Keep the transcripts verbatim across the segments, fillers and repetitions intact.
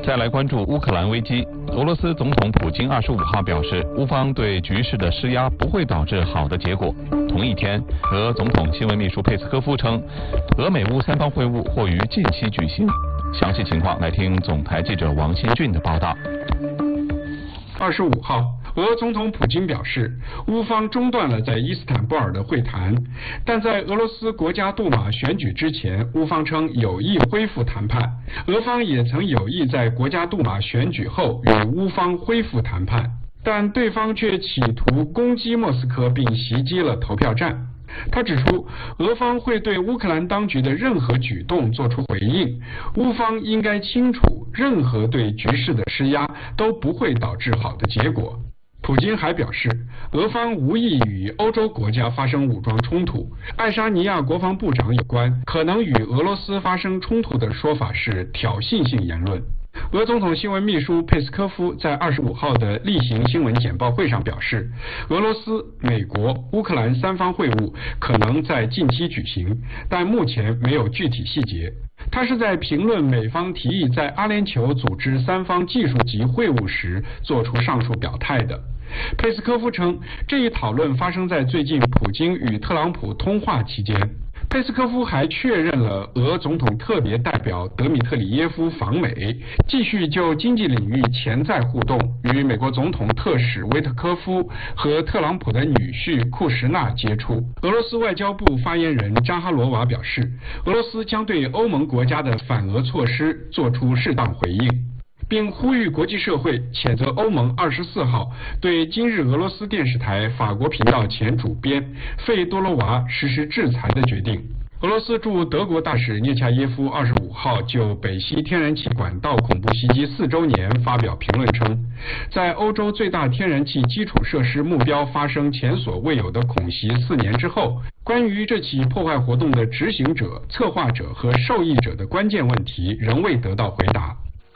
再来关注乌克兰危机。俄罗斯总统普京二十五号表示，乌方对局势的施压不会导致好的结果。同一天，俄总统新闻秘书佩斯科夫称，俄美乌三方会晤或于近期举行。详细情况来听总台记者王新俊的报道。 二十五号，俄总统普京表示，乌方中断了在伊斯坦布尔的会谈，但在俄罗斯国家杜马选举之前，乌方称有意恢复谈判。俄方也曾有意在国家杜马选举后与乌方恢复谈判，但对方却企图攻击莫斯科并袭击了投票站。他指出，俄方会对乌克兰当局的任何举动做出回应，乌方应该清楚，任何对局势的施压都不会导致好的结果。普京还表示，俄方无意与欧洲国家发生武装冲突。爱沙尼亚国防部长有关可能与俄罗斯发生冲突的说法是挑衅性言论。俄总统新闻秘书佩斯科夫在二十五号的例行新闻简报会上表示，俄罗斯、美国、乌克兰三方会晤可能在近期举行，但目前没有具体细节。他是在评论美方提议在阿联酋组织三方技术级会晤时做出上述表态的。佩斯科夫称，这一讨论发生在最近普京与特朗普通话期间。佩斯科夫还确认了俄总统特别代表德米特里耶夫访美，继续就经济领域潜在互动，与美国总统特使威特科夫和特朗普的女婿库什纳接触。俄罗斯外交部发言人扎哈罗娃表示，俄罗斯将对欧盟国家的反俄措施做出适当回应，并呼吁国际社会谴责欧盟二十四号对今日俄罗斯电视台法国频道前主编费多罗娃实施制裁的决定。俄罗斯驻德国大使涅恰耶夫二十五号就北溪天然气管道恐怖袭击四周年发表评论称，在欧洲最大天然气基础设施目标发生前所未有的恐袭四年之后，关于这起破坏活动的执行者、策划者和受益者的关键问题仍未得到回答。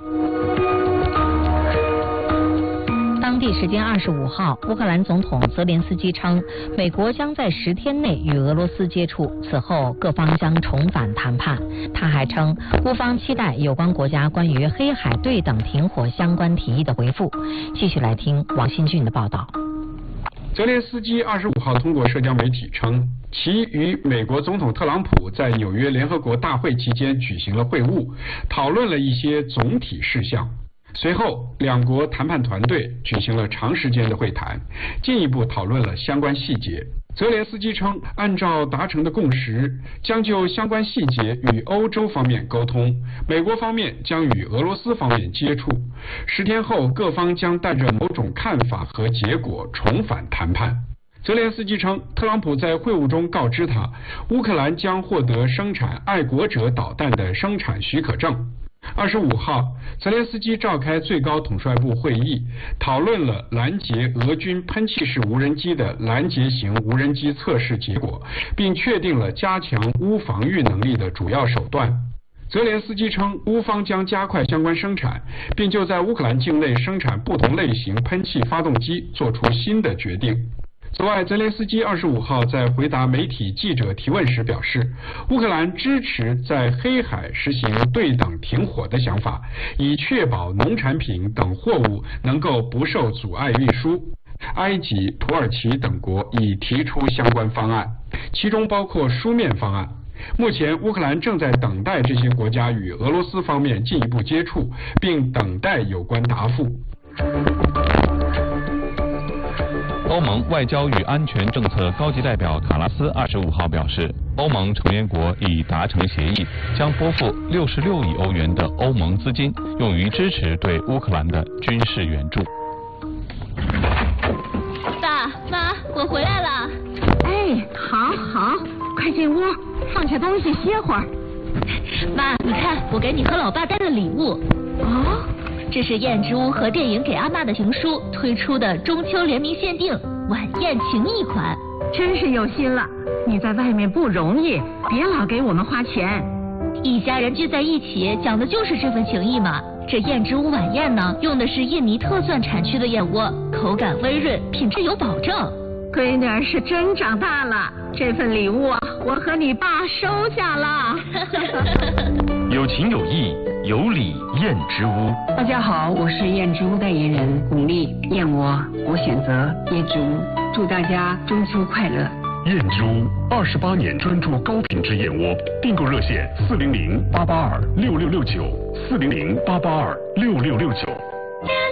当地时间二十五号，乌克兰总统泽连斯基称，美国将在十天内与俄罗斯接触，此后各方将重返谈判。他还称，乌方期待有关国家关于黑海对等停火相关提议的回复。继续来听王新俊的报道。 泽连斯基二十五号通过社交媒体称，其与美国总统特朗普在纽约联合国大会期间举行了会晤，讨论了一些总体事项。随后，两国谈判团队举行了长时间的会谈，进一步讨论了相关细节。泽连斯基称，按照达成的共识，将就相关细节与欧洲方面沟通，美国方面将与俄罗斯方面接触。十天后，各方将带着某种看法和结果重返谈判。泽连斯基称，特朗普在会晤中告知他，乌克兰将获得生产爱国者导弹的生产许可证。二十五号，泽连斯基召开最高统帅部会议，讨论了拦截俄军喷气式无人机的拦截型无人机测试结果，并确定了加强乌防御能力的主要手段。泽连斯基称，乌方将加快相关生产，并就在乌克兰境内生产不同类型喷气发动机做出新的决定。此外，泽连斯基二十五号在回答媒体记者提问时表示，乌克兰支持在黑海实行对等停火的想法，以确保农产品等货物能够不受阻碍运输。埃及、土耳其等国已提出相关方案，其中包括书面方案。目前，乌克兰正在等待这些国家与俄罗斯方面进一步接触，并等待有关答复。 欧盟外交与安全政策高级代表卡拉斯二十五号表示，欧盟成员国已达成协议，将拨付六十六亿欧元的欧盟资金，用于支持对乌克兰的军事援助。 爸妈，我回来了。 哎，好好，快进屋，放下东西歇会儿。 妈，你看，我给你和老爸带的礼物。 哦。 这是燕之屋和电影给阿嬷的情书推出的中秋联名限定晚宴情谊款， 真是有心了。你在外面不容易，别老给我们花钱。 一家人聚在一起，讲的就是这份情谊嘛。这燕之屋晚宴呢，用的是印尼特钻产区的燕窝，口感温润，品质有保证。 闺女儿是真长大了，这份礼物啊， 我和你爸收下了。 有情有义，有礼燕之屋。 大家好，我是燕之屋代言人巩俐，燕窝我选择燕之屋，祝大家中秋快乐。 燕之屋二十八年专注高品质燕窝，订购热线四零零八八二六六六九四零零八八二六六六九。